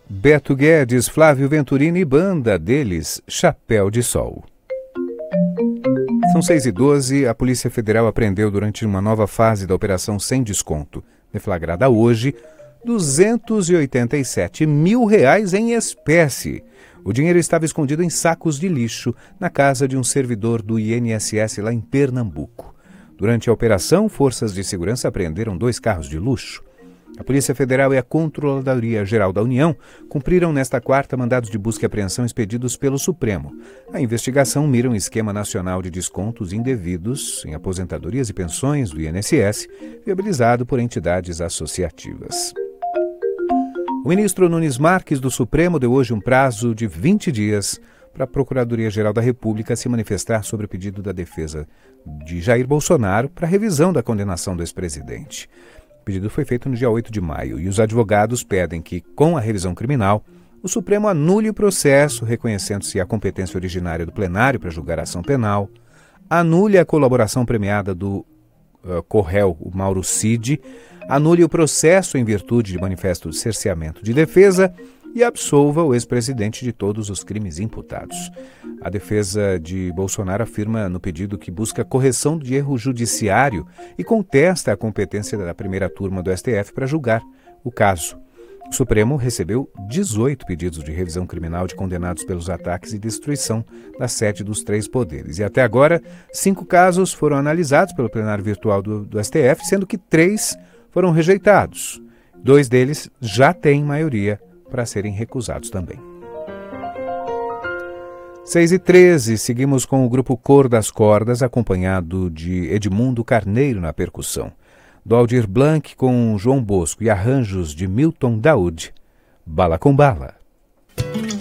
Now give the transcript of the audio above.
Beto Guedes, Flávio Venturini e banda deles, Chapéu de Sol. São 6h12, a Polícia Federal apreendeu durante uma nova fase da Operação Sem Desconto, deflagrada hoje, R$287 mil em espécie. O dinheiro estava escondido em sacos de lixo na casa de um servidor do INSS lá em Pernambuco. Durante a operação, forças de segurança apreenderam 2 carros de luxo. A Polícia Federal e a Controladoria Geral da União cumpriram nesta quarta mandados de busca e apreensão expedidos pelo Supremo. A investigação mira um esquema nacional de descontos indevidos em aposentadorias e pensões do INSS, viabilizado por entidades associativas. O ministro Nunes Marques do Supremo deu hoje um prazo de 20 dias para a Procuradoria-Geral da República se manifestar sobre o pedido da defesa de Jair Bolsonaro para revisão da condenação do ex-presidente. O pedido foi feito no dia 8 de maio e os advogados pedem que, com a revisão criminal, o Supremo anule o processo, reconhecendo-se a competência originária do plenário para julgar a ação penal, anule a colaboração premiada do co-réu, o Mauro Cid, anule o processo em virtude de manifesto de cerceamento de defesa e absolva o ex-presidente de todos os crimes imputados. A defesa de Bolsonaro afirma no pedido que busca correção de erro judiciário e contesta a competência da primeira turma do STF para julgar o caso. O Supremo recebeu 18 pedidos de revisão criminal de condenados pelos ataques e destruição da sede dos 3 poderes. E até agora, 5 casos foram analisados pelo plenário virtual do STF, sendo que 3 foram rejeitados. 2 deles já têm maioria para serem recusados também. 6h13, seguimos com o grupo Cor das Cordas, acompanhado de Edmundo Carneiro na percussão, do Aldir Blanc com João Bosco e arranjos de Milton Daoud, Bala com Bala.